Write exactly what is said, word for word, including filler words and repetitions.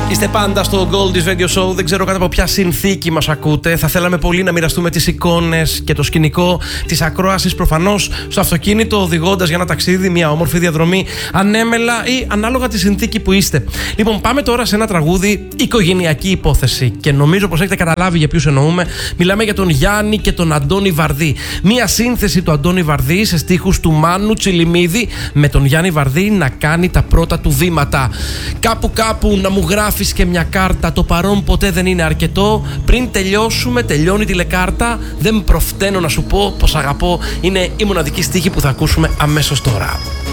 Είστε πάντα στο Goldie's Radio Show. Δεν ξέρω κάτω από ποια συνθήκη μας ακούτε. Θα θέλαμε πολύ να μοιραστούμε τις εικόνες και το σκηνικό της ακρόασης προφανώς στο αυτοκίνητο, οδηγώντας για ένα ταξίδι, μια όμορφη διαδρομή, ανέμελα ή ανάλογα τη συνθήκη που είστε. Λοιπόν, πάμε τώρα σε ένα τραγούδι οικογενειακή υπόθεση. Και νομίζω πως έχετε καταλάβει για ποιους εννοούμε. Μιλάμε για τον Γιάννη και τον Αντώνη Βαρδί. Μια σύνθεση του Αντώνη Βαρδί σε στίχους του Μάνου Τσιλιμίδη, με τον Γιάννη Βαρδί να κάνει τα πρώτα του βήματα. Κάπου κάπου να μου γράφεις και μια κάρτα. Το παρόν ποτέ δεν είναι αρκετό. Πριν τελειώσουμε, τελειώνει τηλεκάρτα. Δεν προφταίνω να σου πω πως αγαπώ. Είναι η μοναδική στίχη που θα ακούσουμε αμέσως τώρα.